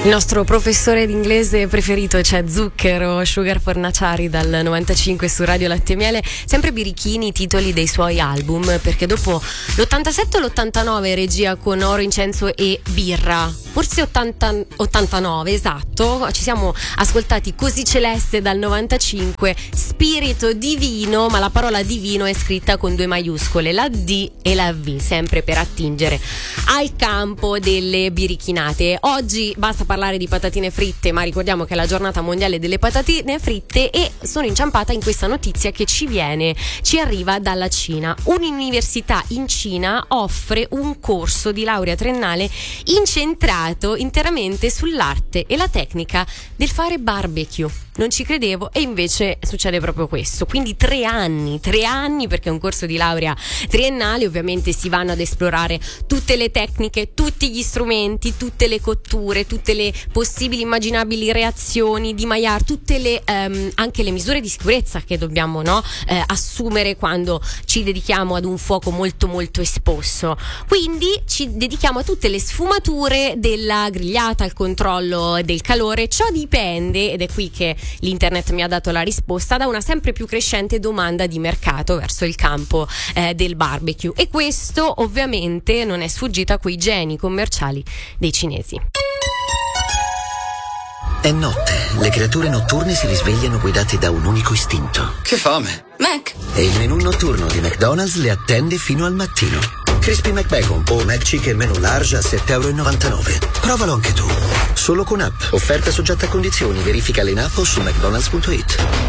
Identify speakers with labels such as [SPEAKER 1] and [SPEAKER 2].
[SPEAKER 1] Il nostro professore d'inglese preferito, cioè Zucchero, Sugar Fornaciari, dal 95 su Radio Latte e Miele, sempre birichini i titoli dei suoi album, perché dopo l'87 o l'89 regia con Oro, Incenso e Birra, forse 89, esatto, ci siamo ascoltati Così Celeste dal 95, Spirito Divino, ma la parola divino è scritta con 2 maiuscole, la D e la V, sempre per attingere al campo delle birichinate. Oggi basta parlare di patatine fritte, ma ricordiamo che è la giornata mondiale delle patatine fritte e sono inciampata in questa notizia che ci arriva dalla Cina. Un'università in Cina offre un corso di laurea triennale incentrato interamente sull'arte e la tecnica del fare barbecue. Non ci credevo e invece succede proprio questo. Quindi 3 anni, perché è un corso di laurea triennale, ovviamente si vanno ad esplorare tutte le tecniche, tutti gli strumenti, tutte le cotture, tutte le possibili immaginabili reazioni di Maillard, tutte le anche le misure di sicurezza che dobbiamo assumere quando ci dedichiamo ad un fuoco molto molto esposto. Quindi ci dedichiamo a tutte le sfumature della grigliata, al controllo del calore. Ciò dipende, ed è qui che l'internet mi ha dato la risposta, da una sempre più crescente domanda di mercato verso il campo del barbecue, e questo ovviamente non è sfuggito a quei geni commerciali dei cinesi.
[SPEAKER 2] È notte, le creature notturne si risvegliano guidate da un unico istinto.
[SPEAKER 3] Che fame!
[SPEAKER 4] Mac!
[SPEAKER 2] E il menù notturno di McDonald's le attende fino al mattino. Crispy McBacon o McChicken menu large a €7,99. Provalo anche tu. Solo con app. Offerta soggetta a condizioni. Verifica in app o su mcdonalds.it.